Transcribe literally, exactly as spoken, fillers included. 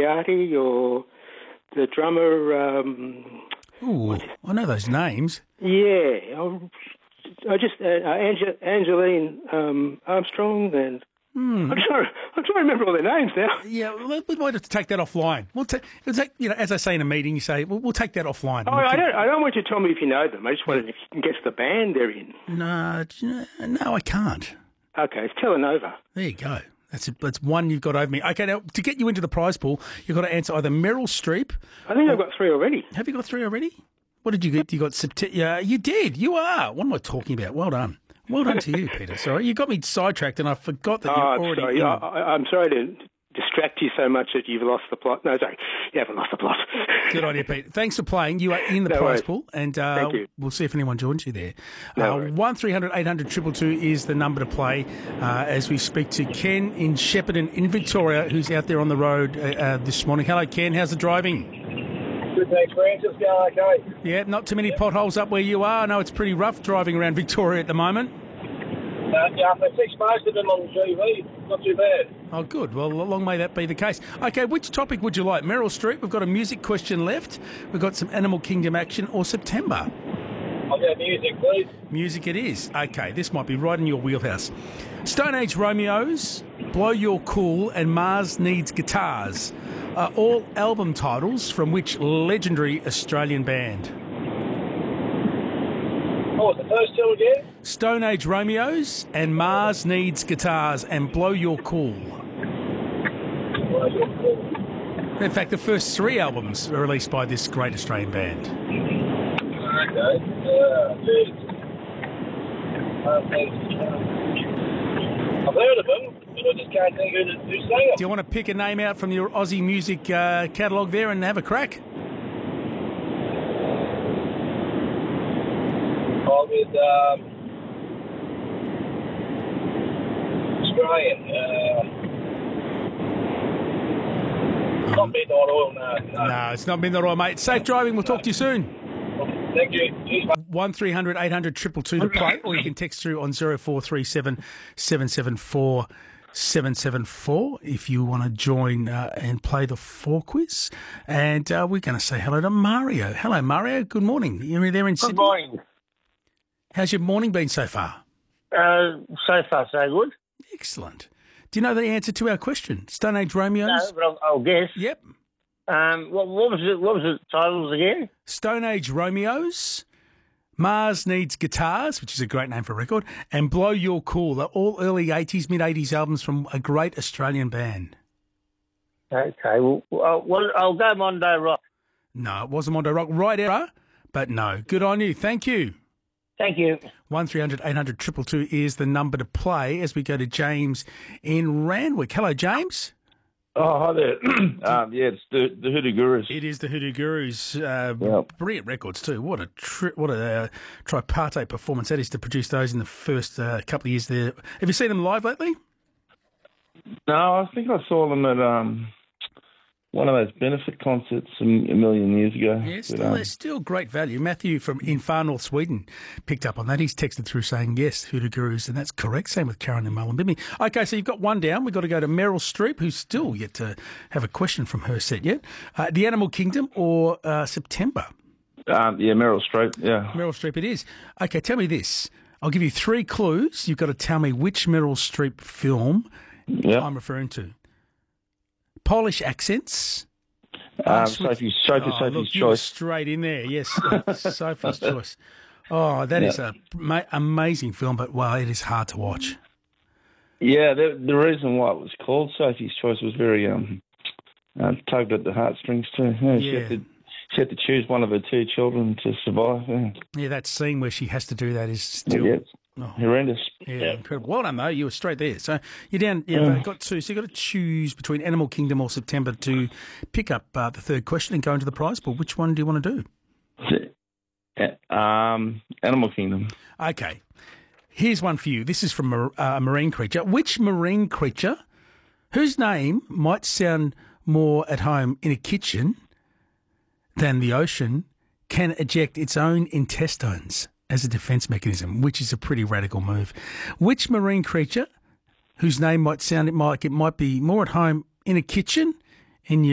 Moriarty or the drummer. Um, Ooh, I know those names. yeah, I, I just uh, Ange- Angeline um, Armstrong and. Hmm. I'm trying. I'm trying to remember all their names now. Yeah, we we might have to take that offline. We'll take, we'll take, you know, as I say in a meeting, you say we'll, we'll take that offline. Oh, We'll I keep- don't. I don't want you to tell me if you know them. I just wanted if you can guess the band they're in. No, do you know- no, I can't. Okay, it's Telenova. There you go. That's a, that's one you've got over me. Okay, now to get you into the prize pool, you've got to answer either Meryl Streep. I think I've got three already. Have you got three already? What did you get? You got Sept- Yeah, you did. You are. What am I talking about? Well done. Well done to you, Peter. Sorry, you got me sidetracked, and I forgot that Oh, you're I'm already. sorry. in- I, I, I'm sorry to distract you so much that you've lost the plot. No, sorry, you haven't lost the plot. Good on you, Pete. Thanks for playing. You are in the No prize worries. pool, and uh, Thank you. we'll see if anyone joins you there. No uh, worries. one three hundred eight hundred two two two is the number to play uh, as we speak to Ken in Shepparton in Victoria, who's out there on the road uh, uh, this morning. Hello, Ken. How's the driving? Good, thanks, Francis. Going okay? Yeah, not too many potholes up where you are. I know it's pretty rough driving around Victoria at the moment. Uh, yeah, I fixed most of them on T V. Not too bad. Oh, good. Well, long may that be the case. Okay, which topic would you like? Meryl Streep, we've got a music question left. We've got some Animal Kingdom action, or September? I'll get music, please. Music it is. Okay, this might be right in your wheelhouse. Stone Age Romeos, Blow Your Cool, and Mars Needs Guitars are all album titles from which legendary Australian band? What was the first two again? Stone Age Romeos and Mars Needs Guitars and Blow Your Cool. In fact, the first three albums were released by this great Australian band. Okay. Uh, geez. I've heard of them, but I just can't think who, who sang Do it. you want to pick a name out from your Aussie music uh, catalogue there and have a crack? Oh, with um, Australian. Uh, not Midnight Oil, no. No. No, it's not Midnight Oil, mate. Safe driving. We'll talk to you soon. Thank you. Cheers, mate. one three hundred eight hundred two two two to play, or you can text through on zero four three seven seven seven four seven seven four if you want to join uh, and play the four quiz. And uh, we're going to say hello to Mario. Hello, Mario. Good morning. You're there in Sydney. Good morning. How's your morning been so far? Uh, so far, so good. Excellent. Do you know the answer to our question? Stone Age Romeos? No, but I'll, I'll guess. Yep. Um, what, what was it? What was the titles again? Stone Age Romeos, Mars Needs Guitars, which is a great name for a record, and Blow Your Cool. They're all early eighties, mid-eighties albums from a great Australian band. Okay, well, I'll, well, I'll go Mondo Rock. No, it wasn't Mondo Rock. Right error, but no. Good on you. Thank you. Thank you. one three hundred eight hundred two two two is the number to play as we go to James in Randwick. Hello, James. Oh, hi there. um, yeah, it's the, the Hoodoo Gurus. It is the Hoodoo Gurus. Uh, Yep. Brilliant records too. What a tri- what a uh, tripartite performance that is to produce those in the first uh, couple of years there. Have you seen them live lately? No, I think I saw them at um, one of those benefit concerts a, a million years ago. Yeah, But, still, um, they're still great value. Matthew from in far north Sweden picked up on that. He's texted through saying, yes, Hoodoo Gurus, and that's correct. Same with Karen and Mullumbimby. Okay, so you've got one down. We've got to go to Meryl Streep, who's still yet to have a question from her set yet. Uh, the Animal Kingdom or uh, September? um, yeah, Meryl Streep, yeah. Meryl Streep it is. Okay, tell me this. I'll give you three clues. You've got to tell me which Meryl Streep film Yeah. I'm referring to. Polish accents. Um, Swiss- Sophie's, Sophie, Oh, Sophie's look, you were Choice. straight in there. Yes, Sophie's Choice. Oh, that is a ma- amazing film, but wow, it is hard to watch. Yeah, the, the reason why it was called Sophie's Choice was very um, uh, tugged at the heartstrings too. Yeah, She, Yeah. had to, she had to choose one of her two children to survive. Yeah, Yeah, that scene where she has to do that is still yeah it's oh, horrendous. yeah, incredible. Well done though, you were straight there. So you're down. You've uh, got two. So you've got to choose between Animal Kingdom or September to pick up uh, the third question and go into the prize pool. Which one do you want to do? Um, Animal Kingdom. Okay. Here's one for you. This is from a, a marine creature. Which marine creature, whose name might sound more at home in a kitchen than the ocean, can eject its own intestines as a defence mechanism, which is a pretty radical move? Which marine creature, whose name might sound it might it might be more at home in a kitchen in your